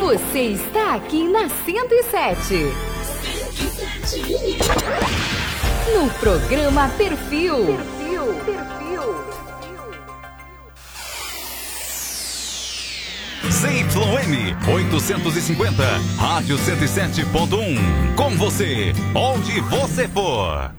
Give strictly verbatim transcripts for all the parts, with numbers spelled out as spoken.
Você está aqui na cento e sete. No programa Perfil. Perfil, perfil. Z Y M oitocentos e cinquenta, Rádio cento e sete ponto um. Com você, onde você for.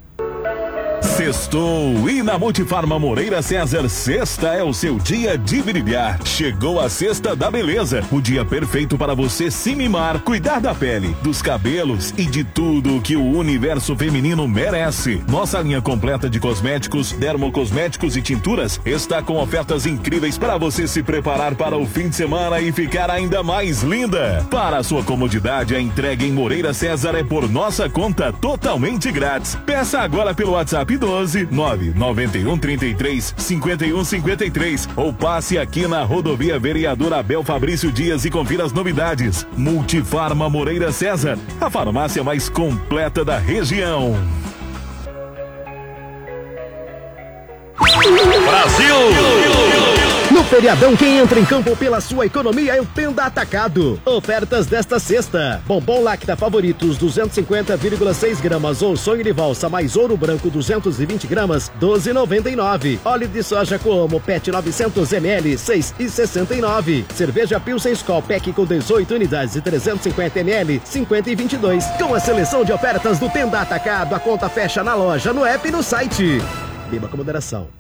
Sextou e na Multifarma Moreira César, sexta é o seu dia de brilhar. Chegou a sexta da beleza, o dia perfeito para você se mimar, cuidar da pele, dos cabelos e de tudo que o universo feminino merece. Nossa linha completa de cosméticos, dermocosméticos e tinturas está com ofertas incríveis para você se preparar para o fim de semana e ficar ainda mais linda. Para a sua comodidade, a entrega em Moreira César é por nossa conta, totalmente grátis. Peça agora pelo WhatsApp doze nove nove um três três cinco um cinco três ou passe aqui na rodovia Vereador Abel Fabrício Dias e confira as novidades. Multifarma Moreira César, a farmácia mais completa da região. Brasil! No feriadão, quem entra em campo pela sua economia é o Tenda Atacado. Ofertas desta sexta: bombom Lacta Favoritos duzentos e cinquenta vírgula seis gramas ou sonho de valsa mais ouro branco duzentos e vinte gramas, doze reais e noventa e nove centavos. Óleo de soja Coamo Pet novecentos mililitros, seis reais e sessenta e nove centavos. Cerveja Pilsen Skol Pack com dezoito unidades e trezentos e cinquenta mililitros, cinquenta reais e vinte e dois centavos. Com a seleção de ofertas do Tenda Atacado, a conta fecha na loja, no app e no site. Beba com moderação.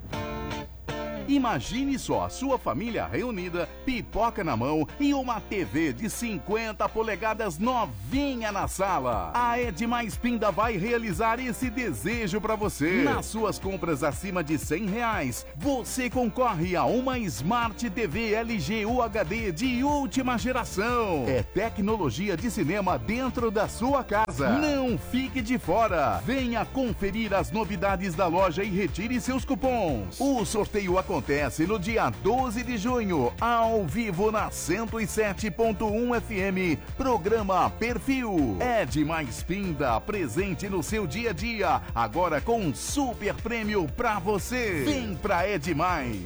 Imagine só a sua família reunida, pipoca na mão e uma T V de cinquenta polegadas novinha na sala. A Edmais Pinda vai realizar esse desejo para você. Nas suas compras acima de cem reais, você concorre a uma Smart T V L G U H D de última geração. É tecnologia de cinema dentro da sua casa. Não fique de fora. Venha conferir as novidades da loja e retire seus cupons. O sorteio acontece Acontece no dia doze de junho, ao vivo na cento e sete ponto um F M, programa Perfil. Edmais Pinda, presente no seu dia a dia, agora com um super prêmio pra você. Vem pra Edmais.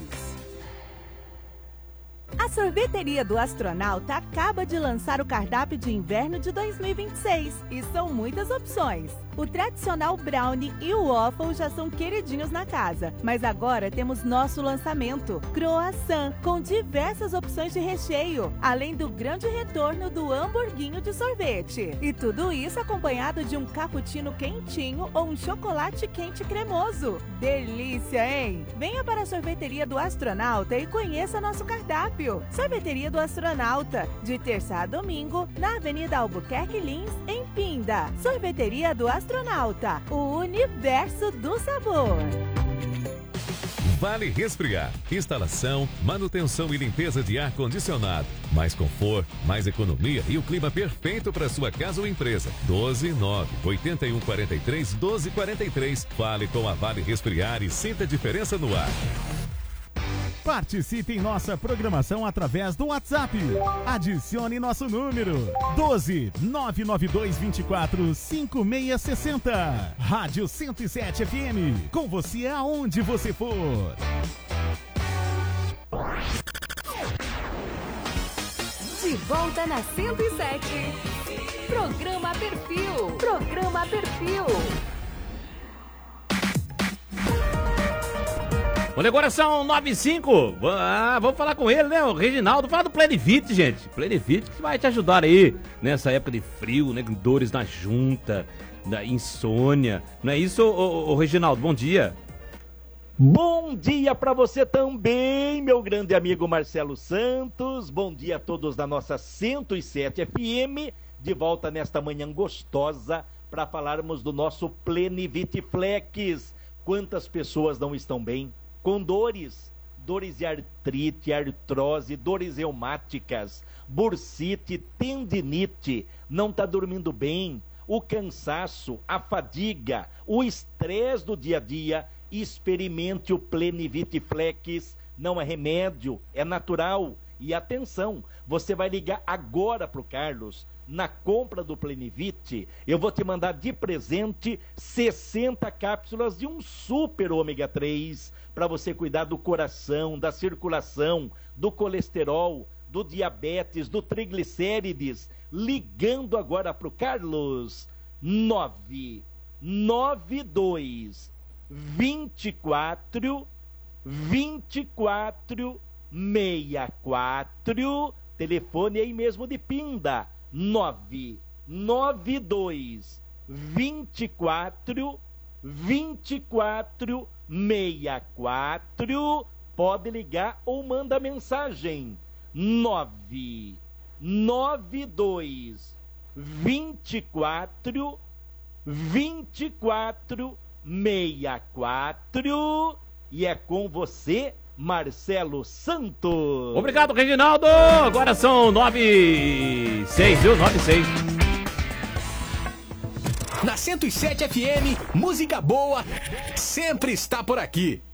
A Sorveteria do Astronauta acaba de lançar o cardápio de inverno de dois mil e vinte e seis e são muitas opções. O tradicional brownie e o waffle já são queridinhos na casa, mas agora temos nosso lançamento, croissant, com diversas opções de recheio, além do grande retorno do hamburguinho de sorvete. E tudo isso acompanhado de um cappuccino quentinho ou um chocolate quente cremoso. Delícia, hein? Venha para a Sorveteria do Astronauta e conheça nosso cardápio. Sorveteria do Astronauta, de terça a domingo, na Avenida Albuquerque Lins, em Pinda. Sorveteria do Astronauta, o universo do sabor. Vale Resfriar. Instalação, manutenção e limpeza de ar-condicionado. Mais conforto, mais economia e o clima perfeito para sua casa ou empresa. doze nove oito um quatro três doze quatro três. Fale com a Vale Resfriar e sinta a diferença no ar. Participe em nossa programação através do WhatsApp. Adicione nosso número doze nove nove dois vinte e quatro cinco seis seis zero. Rádio cento e sete F M. Com você aonde você for. De volta na cento e sete. Programa Perfil. Programa Perfil. Olha, agora são nove e cinco. Ah, vamos falar com ele, né? O Reginaldo. Fala do Plenivit, gente. Plenivit que vai te ajudar aí nessa época de frio, né? Dores na junta, da insônia. Não é isso, ô, ô, ô Reginaldo? Bom dia. Bom dia para você também, meu grande amigo Marcelo Santos. Bom dia a todos da nossa cento e sete F M. De volta nesta manhã gostosa para falarmos do nosso Plenivit Flex. Quantas pessoas não estão bem? Com dores, dores de artrite, artrose, dores reumáticas, bursite, tendinite, não está dormindo bem, o cansaço, a fadiga, o estresse do dia a dia, experimente o Plenivit Flex, não é remédio, é natural. E atenção, você vai ligar agora para o Carlos, na compra do Plenivit, eu vou te mandar de presente sessenta cápsulas de um super ômega três para você cuidar do coração, da circulação, do colesterol, do diabetes, do triglicérides. Ligando agora para o Carlos. nove nove dois vinte e quatro vinte e quatro sessenta e quatro. Telefone aí mesmo de Pinda. nove nove dois vinte e quatro vinte e quatro sessenta e quatro. Pode ligar ou manda mensagem. nove nove dois vinte e quatro vinte e quatro sessenta e quatro. E é com você, Marcelo Santos. Obrigado, Reginaldo. Agora são nove e seis, viu? nove e seis. Na cento e sete F M, música boa sempre está por aqui.